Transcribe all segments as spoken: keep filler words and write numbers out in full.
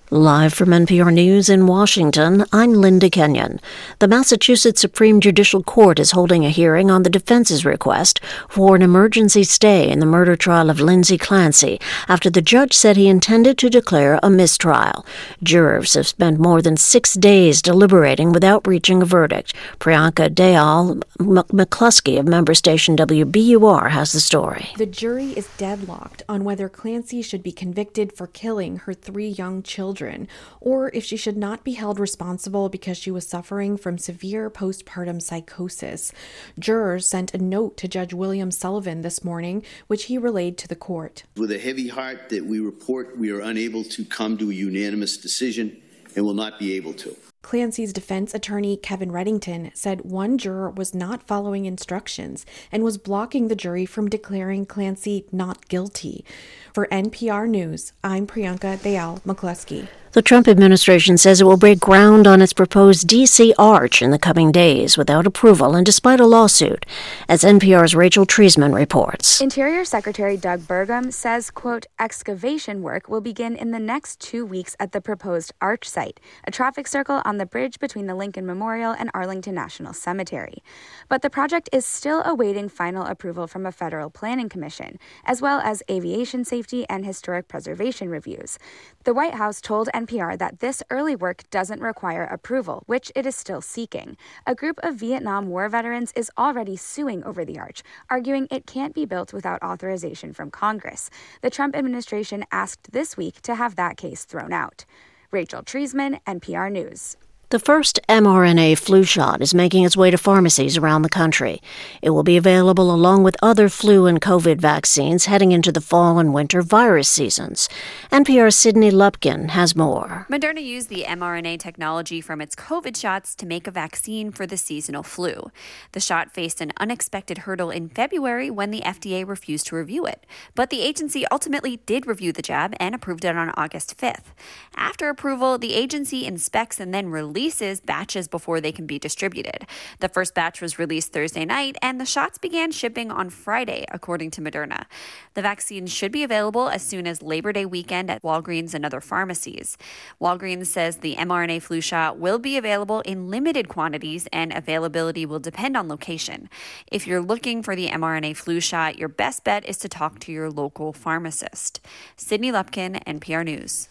Live from N P R News in Washington, I'm Linda Kenyon. The Massachusetts Supreme Judicial Court is holding a hearing on the defense's request for an emergency stay in the murder trial of Lindsay Clancy after the judge said he intended to declare a mistrial. Jurors have spent more than six days deliberating without reaching a verdict. Priyanka Dayal McCluskey of member station W B U R has the story. The jury is deadlocked on whether Clancy should be convicted for killing her three young children, or if she should not be held responsible because she was suffering from severe postpartum psychosis. Jurors sent a note to Judge William Sullivan this morning, which he relayed to the court. With a heavy heart that we report we are unable to come to a unanimous decision and will not be able to. Clancy's defense attorney, Kevin Reddington, said one juror was not following instructions and was blocking the jury from declaring Clancy not guilty. For N P R News, I'm Priyanka Dayal McCluskey. The Trump administration says it will break ground on its proposed D C Arch in the coming days without approval and despite a lawsuit, as N P R's Rachel Treisman reports. Interior Secretary Doug Burgum says, quote, excavation work will begin in the next two weeks at the proposed Arch site, a traffic circle on the bridge between the Lincoln Memorial and Arlington National Cemetery. But the project is still awaiting final approval from a federal planning commission, as well as aviation safety and historic preservation reviews. The White House told N P R that this early work doesn't require approval, which it is still seeking. A group of Vietnam War veterans is already suing over the arch, arguing it can't be built without authorization from Congress. The Trump administration asked this week to have that case thrown out. Rachel Treisman, N P R News. The first mRNA flu shot is making its way to pharmacies around the country. It will be available along with other flu and COVID vaccines heading into the fall and winter virus seasons. N P R's Sydney Lupkin has more. Moderna used the mRNA technology from its COVID shots to make a vaccine for the seasonal flu. The shot faced an unexpected hurdle in February when the F D A refused to review it. But the agency ultimately did review the jab and approved it on August fifth. After approval, the agency inspects and then releases releases batches before they can be distributed. The first batch was released Thursday night, and the shots began shipping on Friday, according to Moderna. The vaccine should be available as soon as Labor Day weekend at Walgreens and other pharmacies. Walgreens says the mRNA flu shot will be available in limited quantities, and availability will depend on location. If you're looking for the mRNA flu shot, your best bet is to talk to your local pharmacist. Sydney Lupkin, N P R News.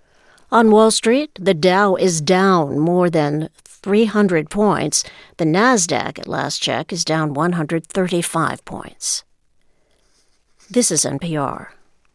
On Wall Street, the Dow is down more than three hundred points. The Nasdaq, at last check, is down one hundred thirty-five points. This is N P R.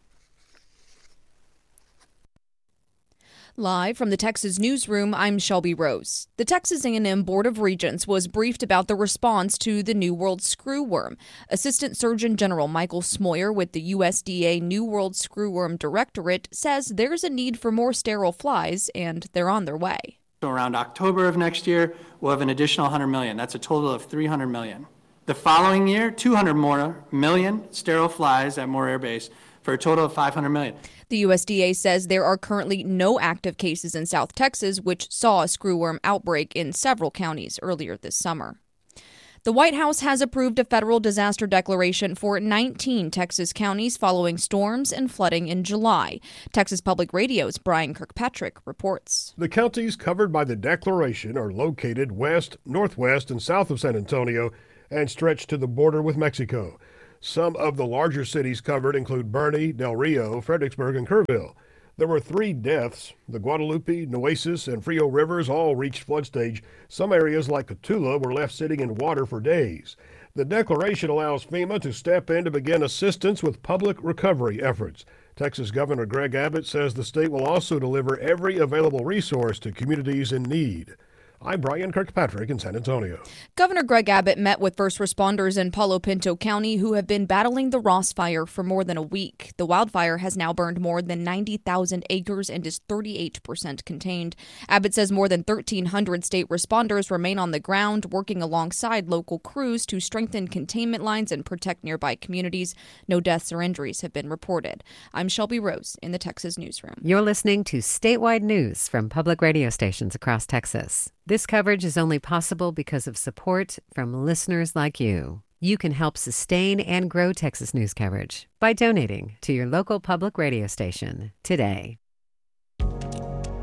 Live from the Texas Newsroom, I'm Shelby Rose. The Texas A and M Board of Regents was briefed about the response to the New World screwworm. Assistant Surgeon General Michael Smoyer with the U S D A New World Screwworm Directorate says there's a need for more sterile flies, and they're on their way. So around October of next year, we'll have an additional one hundred million. That's a total of three hundred million. The following year, two hundred more million sterile flies at Moore Air Base for a total of five hundred million. The U S D A says there are currently no active cases in South Texas, which saw a screwworm outbreak in several counties earlier this summer. The White House has approved a federal disaster declaration for nineteen Texas counties following storms and flooding in July. Texas Public Radio's Brian Kirkpatrick reports. The counties covered by the declaration are located west, northwest, and south of San Antonio and stretch to the border with Mexico. Some of the larger cities covered include Bernie, Del Rio, Fredericksburg, and Kerrville. There were three deaths. The Guadalupe, Nueces, and Frio rivers all reached flood stage. Some areas like Cotulla were left sitting in water for days. The declaration allows FEMA to step in to begin assistance with public recovery efforts. Texas Governor Greg Abbott says the state will also deliver every available resource to communities in need. I'm Brian Kirkpatrick in San Antonio. Governor Greg Abbott met with first responders in Palo Pinto County who have been battling the Ross Fire for more than a week. The wildfire has now burned more than ninety thousand acres and is thirty-eight percent contained. Abbott says more than thirteen hundred state responders remain on the ground, working alongside local crews to strengthen containment lines and protect nearby communities. No deaths or injuries have been reported. I'm Shelby Rose in the Texas Newsroom. You're listening to statewide news from public radio stations across Texas. This coverage is only possible because of support from listeners like you. You can help sustain and grow Texas news coverage by donating to your local public radio station today.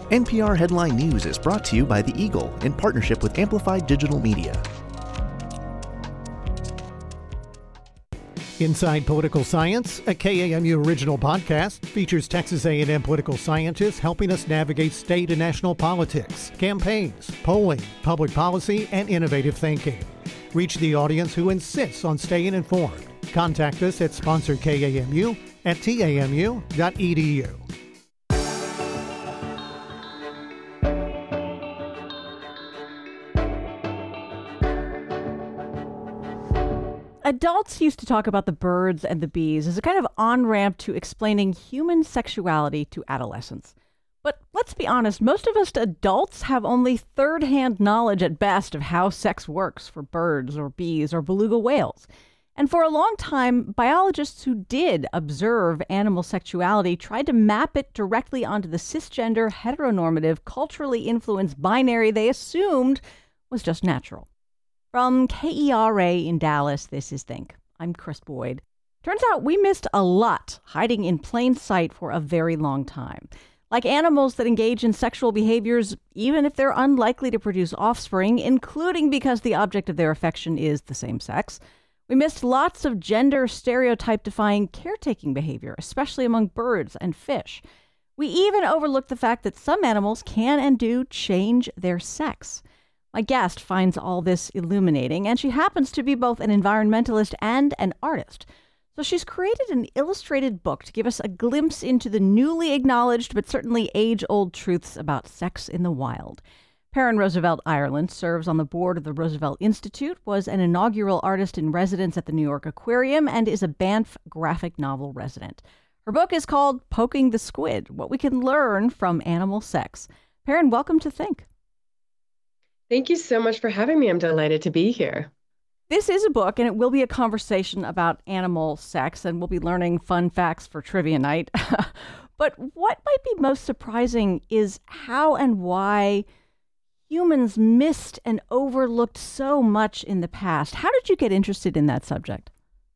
N P R Headline News is brought to you by The Eagle in partnership with Amplified Digital Media. Inside Political Science, a K A M U original podcast, features Texas A and M political scientists helping us navigate state and national politics, campaigns, polling, public policy, and innovative thinking. Reach the audience who insists on staying informed. Contact us at sponsor K A M U at T A M U dot E D U. Adults used to talk about the birds and the bees as a kind of on-ramp to explaining human sexuality to adolescents. But let's be honest, most of us adults have only third-hand knowledge at best of how sex works for birds or bees or beluga whales. And for a long time, biologists who did observe animal sexuality tried to map it directly onto the cisgender, heteronormative, culturally influenced binary they assumed was just natural. From K E R A in Dallas, this is Think. I'm Chris Boyd. Turns out we missed a lot hiding in plain sight for a very long time. Like animals that engage in sexual behaviors, even if they're unlikely to produce offspring, including because the object of their affection is the same sex. We missed lots of gender stereotype-defying caretaking behavior, especially among birds and fish. We even overlooked the fact that some animals can and do change their sex. My guest finds all this illuminating, and she happens to be both an environmentalist and an artist. So she's created an illustrated book to give us a glimpse into the newly acknowledged but certainly age-old truths about sex in the wild. Perrin Roosevelt Ireland serves on the board of the Roosevelt Institute, was an inaugural artist in residence at the New York Aquarium, and is a Banff graphic novel resident. Her book is called Poking the Squid, What We Can Learn from Animal Sex. Perrin, welcome to Think. Thank you so much for having me. I'm delighted to be here. This is a book, and it will be a conversation about animal sex, and we'll be learning fun facts for trivia night. But what might be most surprising is how and why humans missed and overlooked so much in the past. How did you get interested in that subject?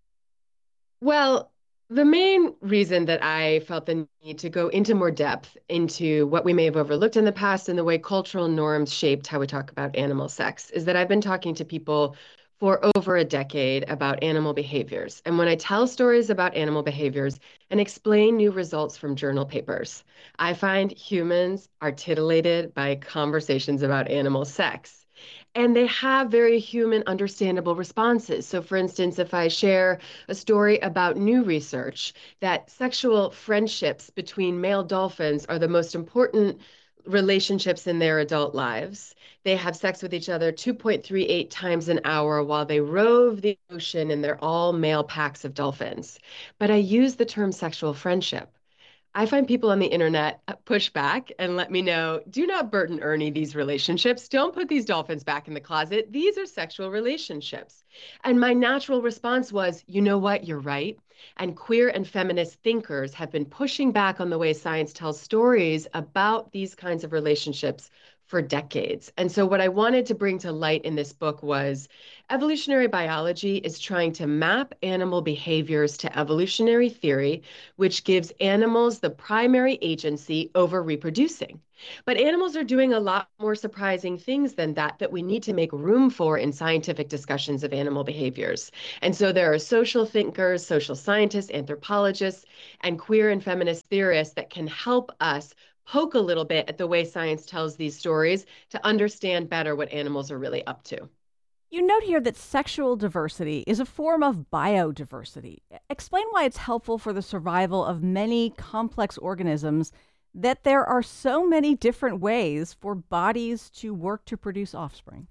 Well, the main reason that I felt the need to go into more depth into what we may have overlooked in the past and the way cultural norms shaped how we talk about animal sex is that I've been talking to people for over a decade about animal behaviors. And when I tell stories about animal behaviors and explain new results from journal papers, I find humans are titillated by conversations about animal sex. And they have very human, understandable responses. So, for instance, if I share a story about new research that sexual friendships between male dolphins are the most important relationships in their adult lives, they have sex with each other two point three eight times an hour while they rove the ocean in their all-male packs of dolphins. But I use the term sexual friendship. I find people on the internet push back and let me know, do not Bert and Ernie these relationships. Don't put these dolphins back in the closet. These are sexual relationships. And my natural response was, you know what, you're right. And queer and feminist thinkers have been pushing back on the way science tells stories about these kinds of relationships for decades. And so what I wanted to bring to light in this book was evolutionary biology is trying to map animal behaviors to evolutionary theory, which gives animals the primary agency over reproducing. But animals are doing a lot more surprising things than that, that we need to make room for in scientific discussions of animal behaviors. And so there are social thinkers, social scientists, anthropologists, and queer and feminist theorists that can help us poke a little bit at the way science tells these stories to understand better what animals are really up to. You note here that sexual diversity is a form of biodiversity. Explain why it's helpful for the survival of many complex organisms that there are so many different ways for bodies to work to produce offspring.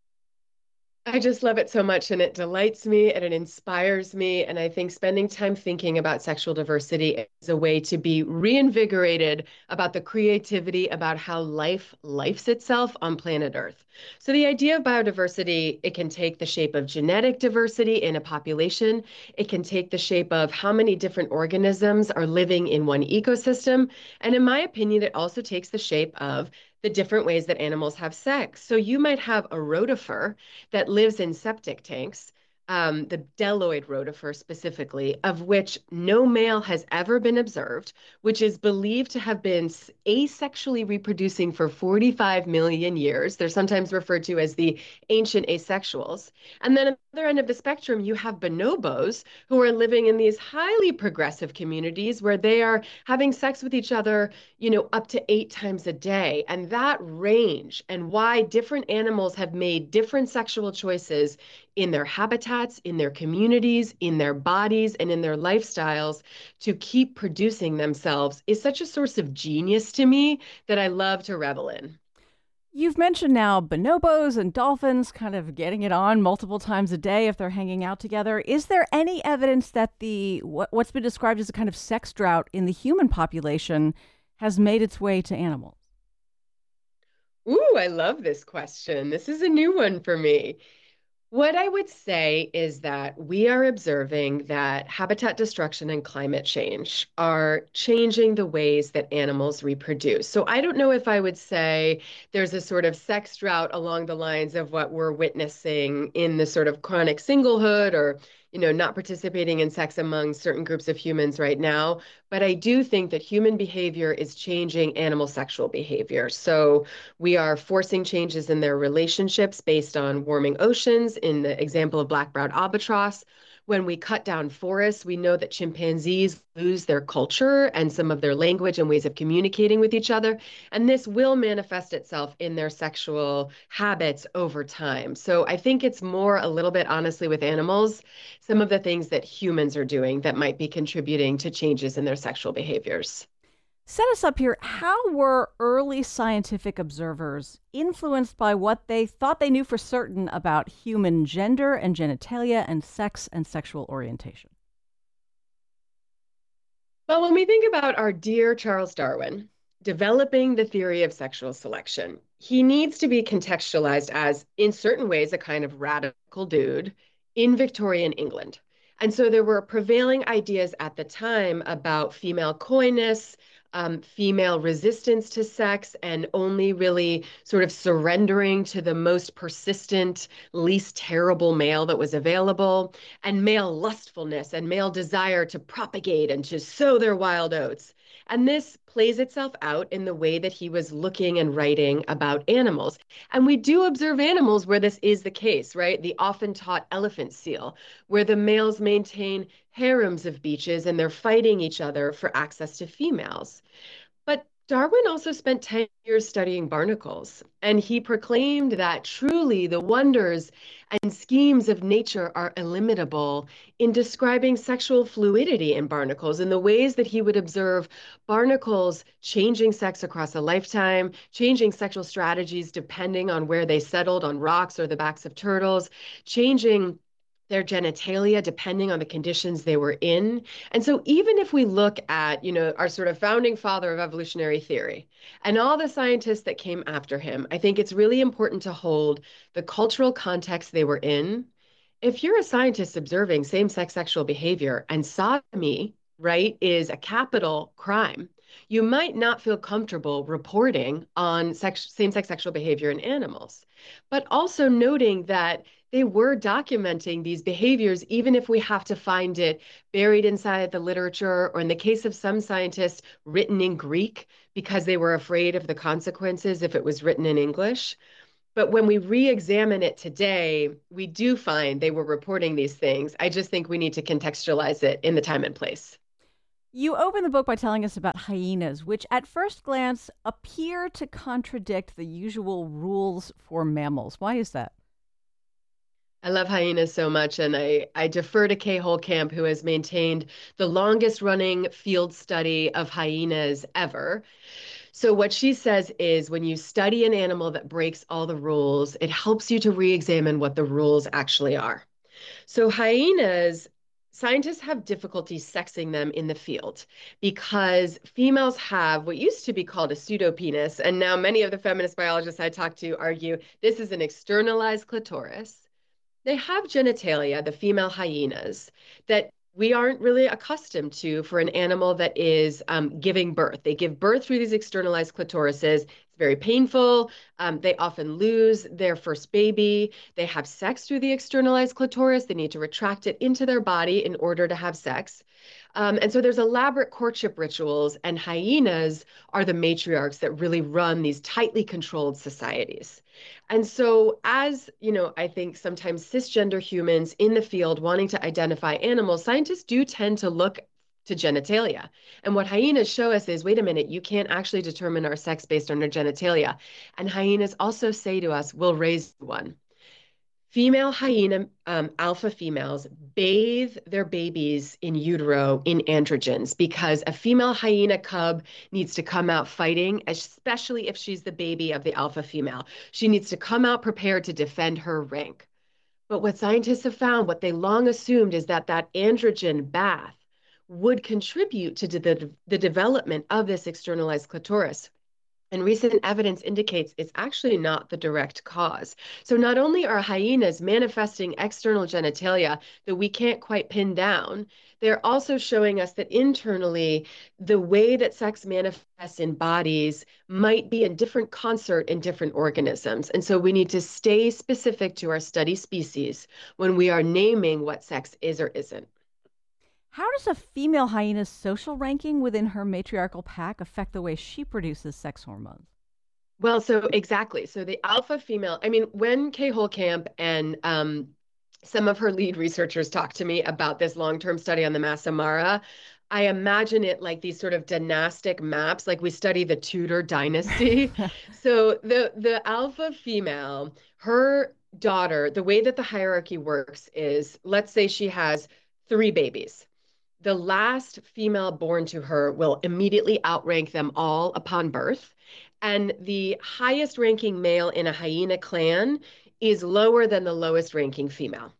I just love it so much, and it delights me and it inspires me. And I think spending time thinking about sexual diversity is a way to be reinvigorated about the creativity about how life lifes itself on planet Earth. So the idea of biodiversity, it can take the shape of genetic diversity in a population. It can take the shape of how many different organisms are living in one ecosystem. And in my opinion, it also takes the shape of the different ways that animals have sex. So you might have a rotifer that lives in septic tanks, um, the bdelloid rotifer specifically, of which no male has ever been observed, which is believed to have been asexually reproducing for forty-five million years. They're sometimes referred to as the ancient asexuals. And then at the other end of the spectrum, you have bonobos who are living in these highly progressive communities where they are having sex with each other, you know, up to eight times a day. And that range and why different animals have made different sexual choices in their habitats, in their communities, in their bodies, and in their lifestyles to keep producing themselves is such a source of genius to me that I love to revel in. You've mentioned now bonobos and dolphins kind of getting it on multiple times a day if they're hanging out together. Is there any evidence that the what, what's been described as a kind of sex drought in the human population has made its way to animals? Ooh, I love this question. This is a new one for me. What I would say is that we are observing that habitat destruction and climate change are changing the ways that animals reproduce. So I don't know if I would say there's a sort of sex drought along the lines of what we're witnessing in the sort of chronic singlehood or, you know, not participating in sex among certain groups of humans right now. But I do think that human behavior is changing animal sexual behavior. So we are forcing changes in their relationships based on warming oceans. In the example of black-browed albatross, when we cut down forests, we know that chimpanzees lose their culture and some of their language and ways of communicating with each other. And this will manifest itself in their sexual habits over time. So I think it's more a little bit, honestly, with animals, some of the things that humans are doing that might be contributing to changes in their sexual behaviors. Set us up here. How were early scientific observers influenced by what they thought they knew for certain about human gender and genitalia and sex and sexual orientation? Well, when we think about our dear Charles Darwin developing the theory of sexual selection, he needs to be contextualized as, in certain ways, a kind of radical dude in Victorian England. And so there were prevailing ideas at the time about female coyness, um, female resistance to sex, and only really sort of surrendering to the most persistent, least terrible male that was available, and male lustfulness and male desire to propagate and to sow their wild oats. And this plays itself out in the way that he was looking and writing about animals. And we do observe animals where this is the case, right? The often taught elephant seal, where the males maintain harems of beaches and they're fighting each other for access to females. But Darwin also spent ten years studying barnacles, and he proclaimed that truly the wonders and schemes of nature are illimitable in describing sexual fluidity in barnacles and the ways that he would observe barnacles changing sex across a lifetime, changing sexual strategies depending on where they settled on rocks or the backs of turtles, changing their genitalia depending on the conditions they were in. And so even if we look at, you know, our sort of founding father of evolutionary theory and all the scientists that came after him, I think it's really important to hold the cultural context they were in. If you're a scientist observing same-sex sexual behavior and sodomy, right, is a capital crime, you might not feel comfortable reporting on sex, same-sex sexual behavior in animals, but also noting that they were documenting these behaviors, even if we have to find it buried inside the literature, or in the case of some scientists, written in Greek because they were afraid of the consequences if it was written in English. But when we re-examine it today, we do find they were reporting these things. I just think we need to contextualize it in the time and place. You open the book by telling us about hyenas, which at first glance appear to contradict the usual rules for mammals. Why is that? I love hyenas so much, and I, I defer to Kay Holcamp, who has maintained the longest running field study of hyenas ever. So what she says is when you study an animal that breaks all the rules, it helps you to re-examine what the rules actually are. So hyenas, scientists have difficulty sexing them in the field because females have what used to be called a pseudopenis, and now many of the feminist biologists I talk to argue this is an externalized clitoris. They have genitalia, the female hyenas, that we aren't really accustomed to for an animal that is um, giving birth. They give birth through these externalized clitorises. It's very painful. Um, they often lose their first baby. They have sex through the externalized clitoris. They need to retract it into their body in order to have sex. Um, and so there's elaborate courtship rituals, and hyenas are the matriarchs that really run these tightly controlled societies. And so as, you know, I think sometimes cisgender humans in the field wanting to identify animals, scientists do tend to look to genitalia. And what hyenas show us is, wait a minute, you can't actually determine our sex based on our genitalia. And hyenas also say to us, we'll raise one. Female hyena um, alpha females bathe their babies in utero in androgens because a female hyena cub needs to come out fighting, especially if she's the baby of the alpha female. She needs to come out prepared to defend her rank. But what scientists have found, what they long assumed, is that that androgen bath would contribute to the, the development of this externalized clitoris. And recent evidence indicates it's actually not the direct cause. So not only are hyenas manifesting external genitalia that we can't quite pin down, they're also showing us that internally, the way that sex manifests in bodies might be in different concert in different organisms. And so we need to stay specific to our study species when we are naming what sex is or isn't. How does a female hyena's social ranking within her matriarchal pack affect the way she produces sex hormones? Well, so exactly. So the alpha female, I mean, when Kay Holcamp and um, some of her lead researchers talked to me about this long-term study on the Massa Mara, I imagine it like these sort of dynastic maps, like we study the Tudor dynasty. So the, the alpha female, her daughter, the way that the hierarchy works is, let's say she has three babies. The last female born to her will immediately outrank them all upon birth. And the highest ranking male in a hyena clan is lower than the lowest ranking female.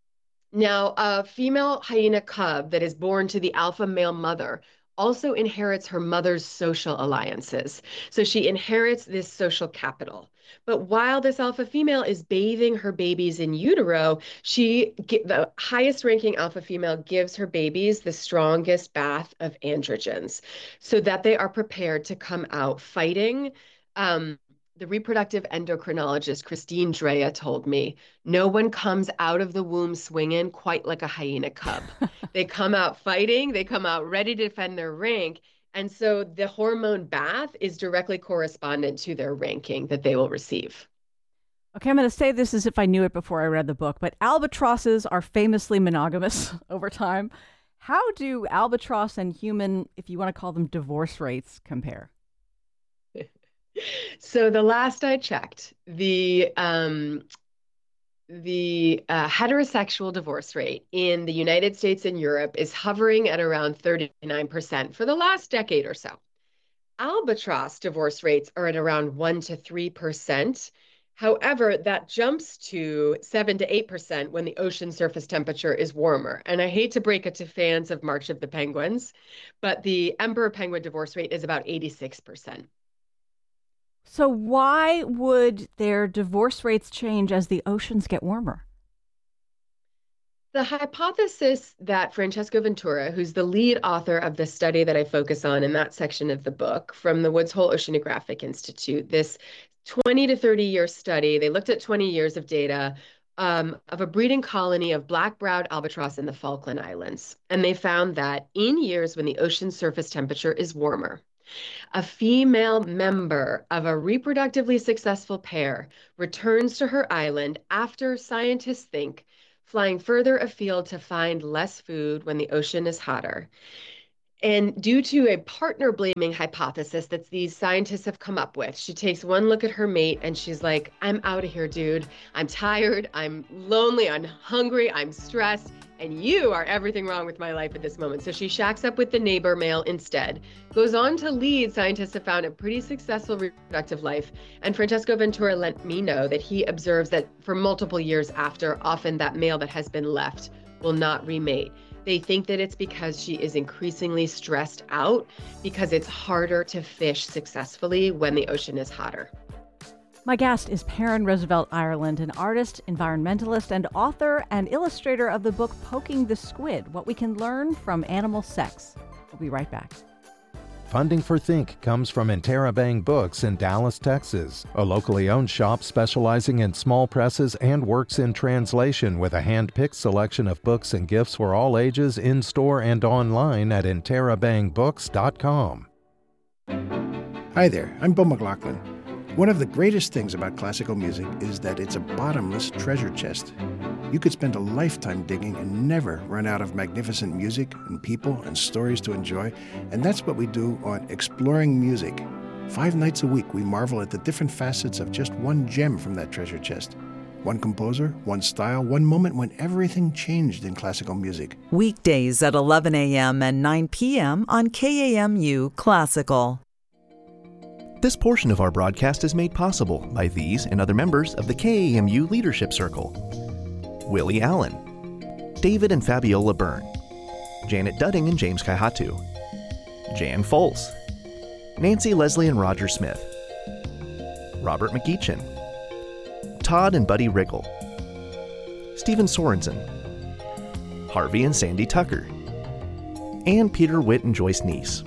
Now, a female hyena cub that is born to the alpha male mother also inherits her mother's social alliances. So she inherits this social capital. But while this alpha female is bathing her babies in utero, she the highest ranking alpha female gives her babies the strongest bath of androgens so that they are prepared to come out fighting. Um, the reproductive endocrinologist Christine Drea told me, no one comes out of the womb swinging quite like a hyena cub. They come out fighting, they come out ready to defend their rank. And so the hormone bath is directly correspondent to their ranking that they will receive. Okay, I'm going to say this as if I knew it before I read the book, but albatrosses are famously monogamous over time. How do albatross and human, if you want to call them divorce rates, compare? So the last I checked, the um, the uh, heterosexual divorce rate in the United States and Europe is hovering at around thirty-nine percent for the last decade or so. Albatross divorce rates are at around one to three percent. However, that jumps to seven to eight percent when the ocean surface temperature is warmer. And I hate to break it to fans of March of the Penguins, but the emperor penguin divorce rate is about eighty-six percent. So why would their divorce rates change as the oceans get warmer? The hypothesis that Francesco Ventura, who's the lead author of the study that I focus on in that section of the book from the Woods Hole Oceanographic Institute, this twenty to thirty year study, they looked at twenty years of data um, of a breeding colony of black-browed albatross in the Falkland Islands. And they found that in years when the ocean surface temperature is warmer, a female member of a reproductively successful pair returns to her island after scientists think flying further afield to find less food when the ocean is hotter. And due to a partner blaming hypothesis that these scientists have come up with, she takes one look at her mate and she's like, I'm out of here, dude. I'm tired. I'm lonely. I'm hungry. I'm stressed. And you are everything wrong with my life at this moment. So she shacks up with the neighbor male instead, goes on to lead, scientists have found, a pretty successful reproductive life. And Francesco Ventura let me know that he observes that for multiple years after, often that male that has been left will not remate. They think that it's because she is increasingly stressed out because it's harder to fish successfully when the ocean is hotter. My guest is Perrin Roosevelt Ireland, an artist, environmentalist, and author and illustrator of the book Poking the Squid, What We Can Learn from Animal Sex. We'll be right back. Funding for Think comes from Interabang Books in Dallas, Texas, a locally owned shop specializing in small presses and works in translation with a hand-picked selection of books and gifts for all ages in-store and online at interabang books dot com. Hi there, I'm Bill McLaughlin. One of the greatest things about classical music is that it's a bottomless treasure chest. You could spend a lifetime digging and never run out of magnificent music and people and stories to enjoy, and that's what we do on Exploring Music. Five nights a week, we marvel at the different facets of just one gem from that treasure chest. One composer, one style, one moment when everything changed in classical music. Weekdays at eleven a.m. and nine p.m. on K A M U Classical. This portion of our broadcast is made possible by these and other members of the K A M U Leadership Circle. Willie Allen, David and Fabiola Byrne, Janet Dudding and James Kaihatu, Jan Foles, Nancy Leslie and Roger Smith, Robert McGeechan, Todd and Buddy Riggle, Stephen Sorensen, Harvey and Sandy Tucker, and Peter Witt and Joyce Neese.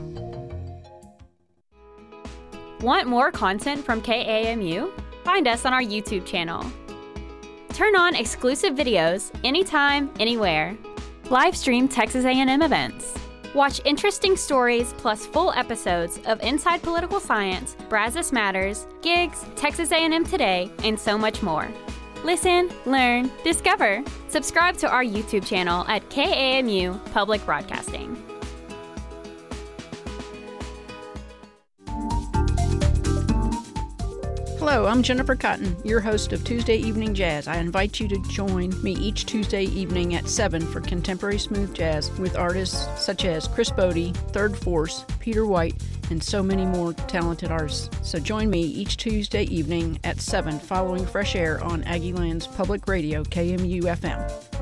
Want more content from K A M U? Find us on our YouTube channel. Turn on exclusive videos anytime, anywhere. Live stream Texas A and M events. Watch interesting stories plus full episodes of Inside Political Science, Brazos Matters, Gigs, Texas A and M Today, and so much more. Listen, learn, discover. Subscribe to our YouTube channel at K A M U Public Broadcasting. Hello, I'm Jennifer Cotton, your host of Tuesday Evening Jazz. I invite you to join me each Tuesday evening at seven for contemporary smooth jazz with artists such as Chris Bodie, Third Force, Peter White, and so many more talented artists. So join me each Tuesday evening at seven following Fresh Air on Aggieland's Public Radio, K M U F M.